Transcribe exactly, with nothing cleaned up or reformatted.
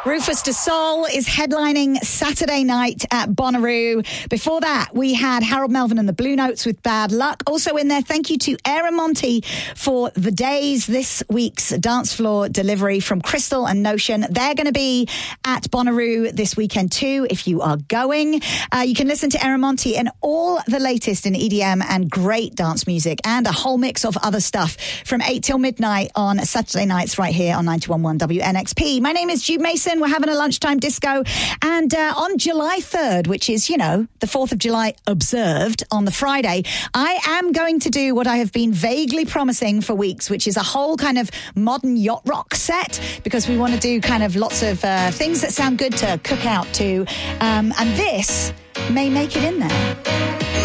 Rufus Du Sol is headlining Saturday night at Bonnaroo. Before that, we had Harold Melvin and the Blue Notes with Bad Luck. Also in there, thank you to Aaron Monty for The Days, this week's dance floor delivery from Crystal and Notion. They're going to be at Bonnaroo this weekend too, if you are going. Uh, you can listen to Aaron Monty and all the latest in E D M and great dance music and a whole mix of other stuff from eight till midnight on Saturday nights right here on ninety-one point one W N X P. My name is Jude Mason. We're having a lunchtime disco. And uh, on July third, which is, you know, the fourth of July observed on the Friday, I am going to do what I have been vaguely promising for weeks, which is a whole kind of modern yacht rock set, because we want to do kind of lots of uh, things that sound good to cook out to. Um, and this may make it in there.